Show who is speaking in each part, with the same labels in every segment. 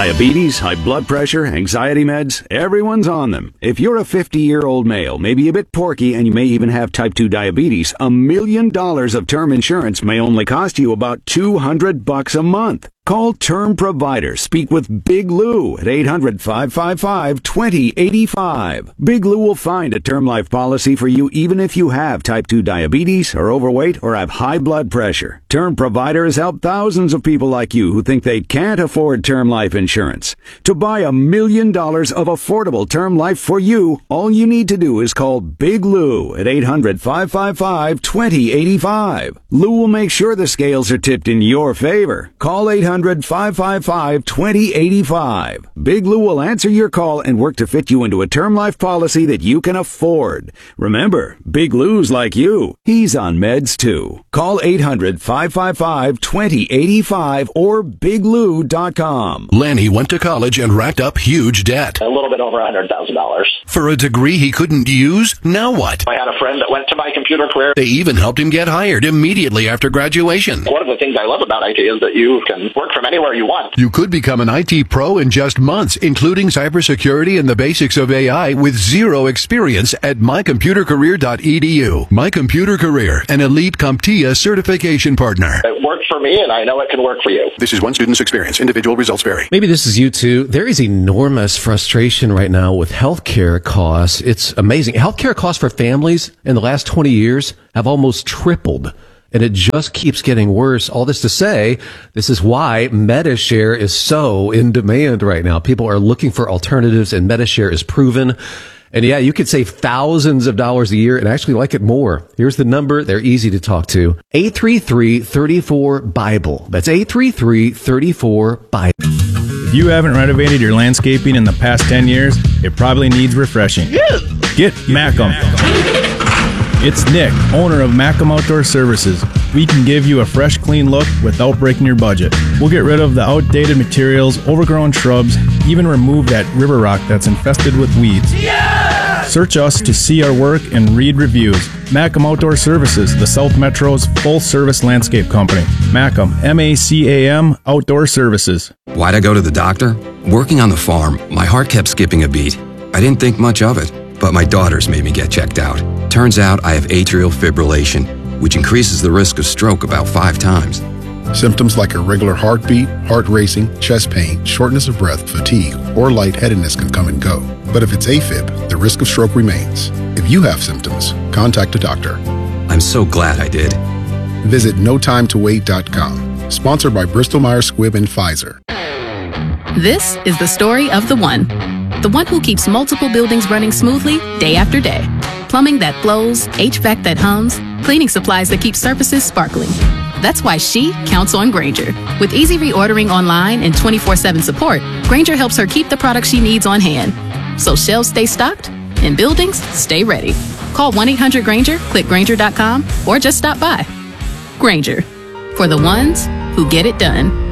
Speaker 1: Diabetes, high blood pressure, anxiety meds, everyone's on them. If you're a 50-year-old male, maybe a bit porky, and you may even have type 2 diabetes, $1 million of term insurance may only cost you about $200 a month. Call Term Provider. Speak with Big Lou at 800-555-2085. Big Lou will find a term life policy for you even if you have type 2 diabetes, are overweight, or have high blood pressure. Term Provider has helped thousands of people like you who think they can't afford term life insurance. To buy $1 million of affordable term life for you, all you need to do is call Big Lou at 800-555-2085. Lou will make sure the scales are tipped in your favor. Call 800-555-2085. Big Lou will answer your call and work to fit you into a term life policy that you can afford. Remember, Big Lou's like you. He's on meds too. Call 800-555-2085 or biglou.com.
Speaker 2: Lanny went to college and racked up huge debt.
Speaker 3: A little bit over $100,000.
Speaker 2: For a degree he couldn't use? Now what?
Speaker 3: I had a friend that went to My Computer Career.
Speaker 2: They even helped him get hired immediately after graduation.
Speaker 3: One of the things I love about IT is that you can work from anywhere you want.
Speaker 2: You could become an IT pro in just months, including cybersecurity and the basics of AI with zero experience at mycomputercareer.edu. My Computer Career, an elite CompTIA certification partner.
Speaker 3: It worked for me, and I know it can work for you.
Speaker 2: This is one student's experience. Individual results vary.
Speaker 4: Maybe this is you too. There is enormous frustration right now with healthcare costs. It's amazing. Healthcare costs for families in the last 20 years have almost tripled. And it just keeps getting worse. All this to say, this is why MediShare is so in demand right now. People are looking for alternatives, and MediShare is proven. And yeah, you could save thousands of dollars a year and actually like it more. Here's the number. They're easy to talk to. 833-34-BIBLE. That's 833-34-BIBLE.
Speaker 5: If you haven't renovated your landscaping in the past 10 years, it probably needs refreshing. Get Macam. It's Nick, owner of Macam Outdoor Services. We can give you a fresh, clean look without breaking your budget. We'll get rid of the outdated materials, overgrown shrubs, even remove that river rock that's infested with weeds. Yeah! Search us to see our work and read reviews. Macam Outdoor Services, the South Metro's full-service landscape company. Macam, M-A-C-A-M, Outdoor Services.
Speaker 6: Why'd I go to the doctor? Working on the farm, my heart kept skipping a beat. I didn't think much of it, but my daughters made me get checked out. Turns out I have atrial fibrillation, which increases the risk of stroke about 5 times.
Speaker 7: Symptoms like irregular heartbeat, heart racing, chest pain, shortness of breath, fatigue, or lightheadedness can come and go. But if it's AFib, the risk of stroke remains. If you have symptoms, contact a doctor.
Speaker 6: I'm so glad I did.
Speaker 7: Visit notimetowait.com. Sponsored by Bristol-Myers Squibb and Pfizer.
Speaker 8: This is the story of the one. The one who keeps multiple buildings running smoothly day after day. Plumbing that flows, HVAC that hums, cleaning supplies that keep surfaces sparkling. That's why she counts on Grainger. With easy reordering online and 24/7 support, Grainger helps her keep the products she needs on hand. So shelves stay stocked and buildings stay ready. Call 1-800-GRAINGER, click Grainger.com, or just stop by. Grainger, for the ones who get it done.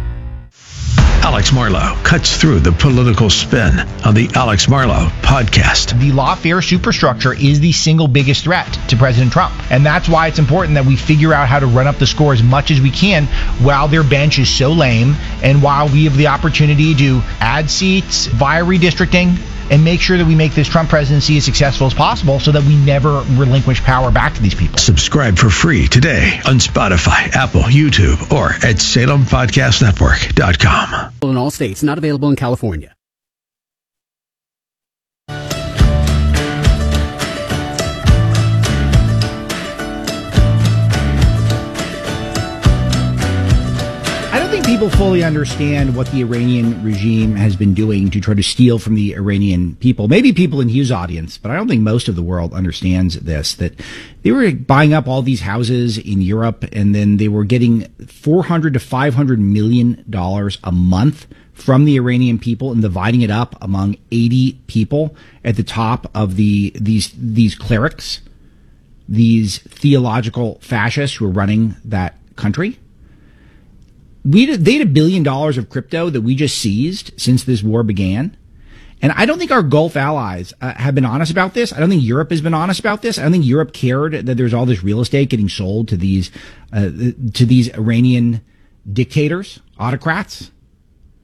Speaker 9: Alex Marlow cuts through the political spin on the Alex Marlow podcast.
Speaker 10: The lawfare superstructure is the single biggest threat to President Trump. And that's why it's important that we figure out how to run up the score as much as we can while their bench is so lame and while we have the opportunity to add seats via redistricting and make sure that we make this Trump presidency as successful as possible so that we never relinquish power back to these people.
Speaker 9: Subscribe for free today on Spotify, Apple, YouTube, or at SalemPodcastNetwork.com.
Speaker 11: In all states, not available in California.
Speaker 12: I don't think people fully understand what the Iranian regime has been doing to try to steal from the Iranian people. Maybe people in Hugh's audience, but I don't think most of the world understands this, that they were buying up all these houses in Europe, and then they were getting $400 to $500 million a month from the Iranian people and dividing it up among 80 people at the top of these clerics, these theological fascists who are running that country. They had $1 billion of crypto that we just seized since this war began. And I don't think our Gulf allies have been honest about this. I don't think Europe has been honest about this. I don't think Europe cared that there's all this real estate getting sold to these Iranian dictators, autocrats.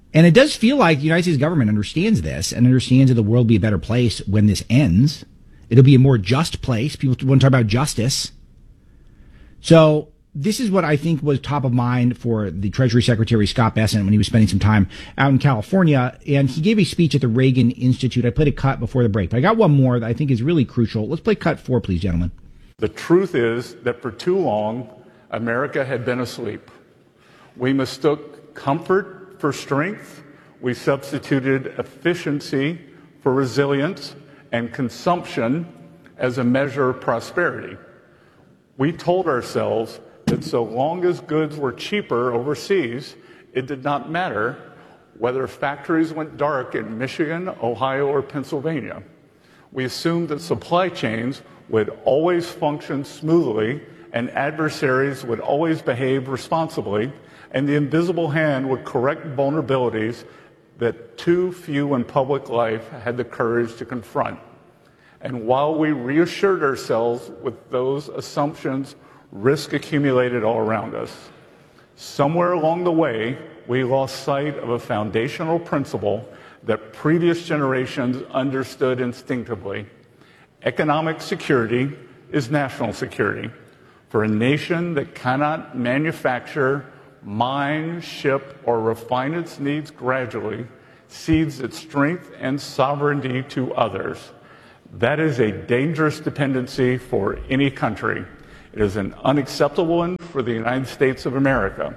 Speaker 12: And it does feel like the United States government understands this and understands that the world will be a better place when this ends. It'll be a more just place. People want to talk about justice. So this is what I think was top of mind for the Treasury Secretary, Scott Bessent, when he was spending some time out in California. And he gave a speech at the Reagan Institute. I played a cut before the break, but I got one more that I think is really crucial. Let's play cut 4, please, gentlemen.
Speaker 13: The truth is that for too long, America had been asleep. We mistook comfort for strength. We substituted efficiency for resilience and consumption as a measure of prosperity. We told ourselves that so long as goods were cheaper overseas, it did not matter whether factories went dark in Michigan, Ohio, or Pennsylvania. We assumed that supply chains would always function smoothly and adversaries would always behave responsibly, and the invisible hand would correct vulnerabilities that too few in public life had the courage to confront. And while we reassured ourselves with those assumptions, risk accumulated all around us. Somewhere along the way, we lost sight of a foundational principle that previous generations understood instinctively. Economic security is national security. For a nation that cannot manufacture, mine, ship, or refine its needs gradually, cedes its strength and sovereignty to others. That is a dangerous dependency for any country. It is an unacceptable one for the United States of America.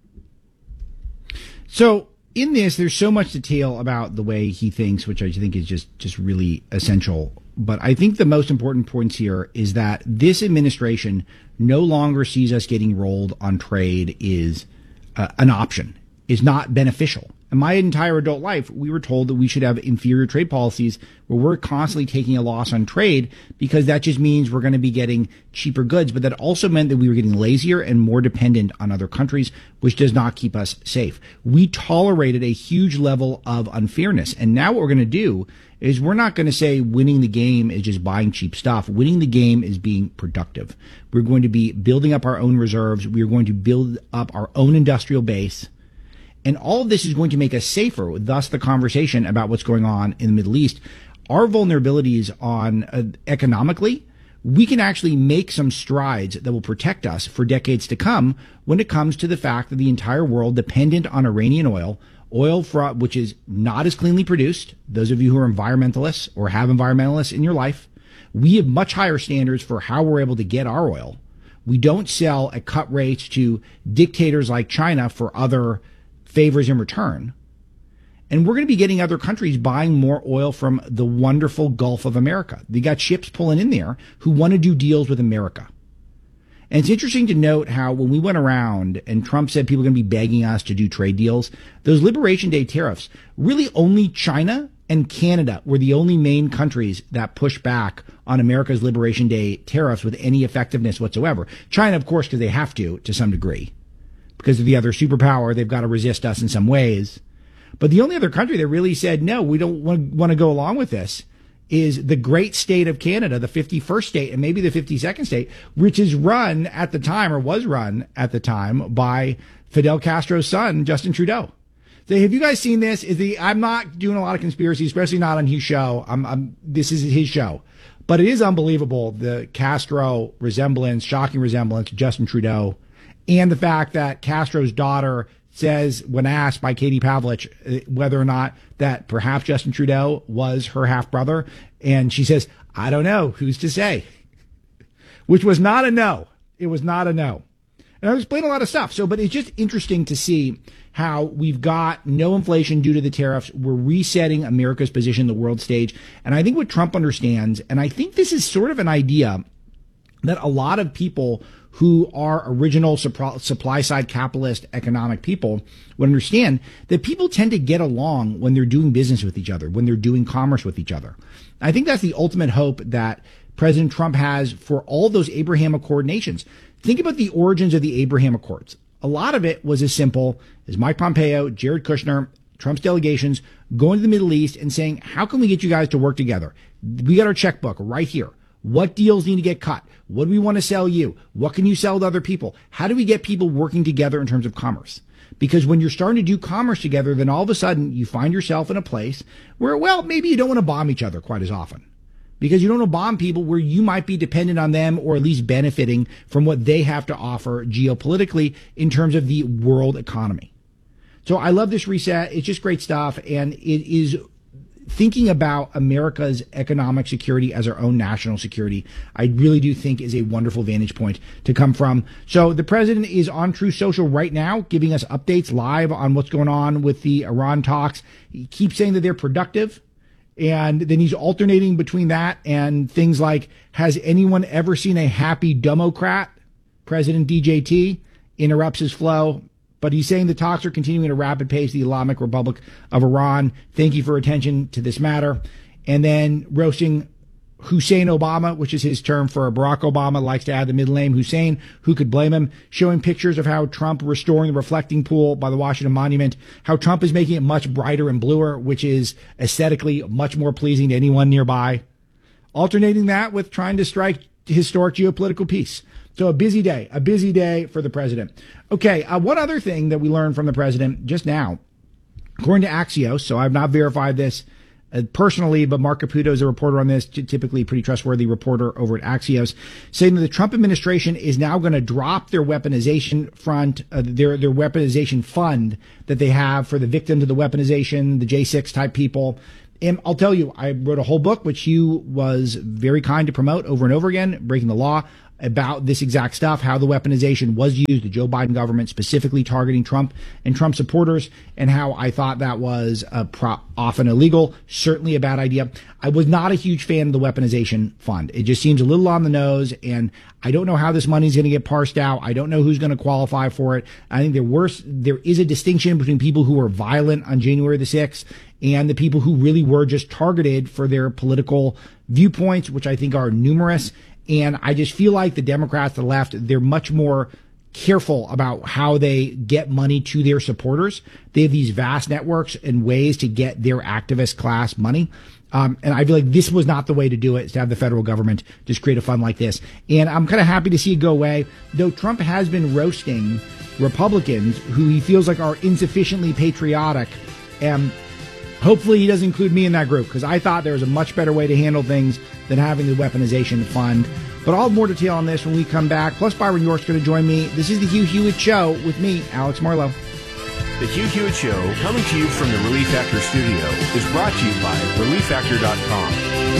Speaker 12: So in this, there's so much detail about the way he thinks, which I think is just really essential. But I think the most important points here is that this administration no longer sees us getting rolled on trade is an option, is not beneficial. In my entire adult life, we were told that we should have inferior trade policies where we're constantly taking a loss on trade because that just means we're going to be getting cheaper goods. But that also meant that we were getting lazier and more dependent on other countries, which does not keep us safe. We tolerated a huge level of unfairness. And now what we're going to do is we're not going to say winning the game is just buying cheap stuff. Winning the game is being productive. We're going to be building up our own reserves. We're going to build up our own industrial base. And all of this is going to make us safer, thus the conversation about what's going on in the Middle East. Our vulnerabilities on economically, we can actually make some strides that will protect us for decades to come when it comes to the fact that the entire world dependent on Iranian oil which is not as cleanly produced. Those of you who are environmentalists or have environmentalists in your life, we have much higher standards for how we're able to get our oil. We don't sell at cut rates to dictators like China for other favors in return. And we're going to be getting other countries buying more oil from the wonderful Gulf of America. They got ships pulling in there who want to do deals with America. And it's interesting to note how when we went around and Trump said people are going to be begging us to do trade deals, those Liberation Day tariffs, really only China and Canada were the only main countries that pushed back on America's Liberation Day tariffs with any effectiveness whatsoever. China, of course, because they have to some degree. Because of the other superpower, they've got to resist us in some ways. But the only other country that really said, no, we don't want to go along with this is the great state of Canada, the 51st state and maybe the 52nd state, which is run at the time or was run at the time by Fidel Castro's son, Justin Trudeau. So have you guys seen this? I'm not doing a lot of conspiracy, especially not on his show. This is his show. But it is unbelievable, the Castro resemblance, shocking resemblance to Justin Trudeau, and the fact that Castro's daughter says, when asked by Katie Pavlich whether or not that perhaps Justin Trudeau was her half-brother, and she says, I don't know, who's to say? Which was not a no. It was not a no. And I was explaining a lot of stuff. But it's just interesting to see how we've got no inflation due to the tariffs. We're resetting America's position in the world stage. And I think what Trump understands, and I think this is sort of an idea that a lot of people who are original supply side capitalist economic people would understand, that people tend to get along when they're doing business with each other, when they're doing commerce with each other. I think that's the ultimate hope that President Trump has for all those Abraham Accord nations. Think about the origins of the Abraham Accords. A lot of it was as simple as Mike Pompeo, Jared Kushner, Trump's delegations going to the Middle East and saying, how can we get you guys to work together? We got our checkbook right here. What deals need to get cut? What do we want to sell you? What can you sell to other people? How do we get people working together in terms of commerce? Because when you're starting to do commerce together, then all of a sudden you find yourself in a place where, well, maybe you don't want to bomb each other quite as often. Because you don't want to bomb people where you might be dependent on them or at least benefiting from what they have to offer geopolitically in terms of the world economy. So I love this reset. It's just great stuff. And it is thinking about America's economic security as our own national security, I really do think is a wonderful vantage point to come from. So the president is on Truth Social right now, giving us updates live on what's going on with the Iran talks. He keeps saying that they're productive. And then he's alternating between that and things like, has anyone ever seen a happy Democrat? President DJT interrupts his flow. But he's saying the talks are continuing at a rapid pace. The Islamic Republic of Iran. Thank you for attention to this matter. And then roasting Hussein Obama, which is his term for Barack Obama, likes to add the middle name Hussein. Who could blame him? Showing pictures of how Trump restoring the reflecting pool by the Washington Monument, how Trump is making it much brighter and bluer, which is aesthetically much more pleasing to anyone nearby. Alternating that with trying to strike historic geopolitical peace. So a busy day for the president. Okay, one other thing that we learned from the president just now, according to Axios, so I've not verified this personally, but Mark Caputo is a reporter on this, typically pretty trustworthy reporter over at Axios, saying that the Trump administration is now going to drop their weaponization front, their weaponization fund that they have for the victims of the weaponization, the J6 type people. And I'll tell you, I wrote a whole book, which Hugh was very kind to promote over and over again, Breaking the Law, about this exact stuff, how the weaponization was used, the Joe Biden government specifically targeting Trump and Trump supporters, and how I thought that was often illegal, certainly a bad idea. I was not a huge fan of the weaponization fund. It just seems a little on the nose, and I don't know how this money is going to get parsed out. I don't know who's going to qualify for it. I think there is a distinction between people who were violent on January the 6th and the people who really were just targeted for their political viewpoints, which I think are numerous. And I just feel like the Democrats, the left, they're much more careful about how they get money to their supporters. They have these vast networks and ways to get their activist class money. And I feel like this was not the way to do it, is to have the federal government just create a fund like this. And I'm kind of happy to see it go away, though Trump has been roasting Republicans who he feels like are insufficiently patriotic. And hopefully he doesn't include me in that group, because I thought there was a much better way to handle things than having the weaponization fund. But I'll have more detail on this when we come back. Plus, Byron York's going to join me. This is the Hugh Hewitt Show with me, Alex Marlowe.
Speaker 14: The Hugh Hewitt Show, coming to you from the Relief Factor studio, is brought to you by ReliefFactor.com.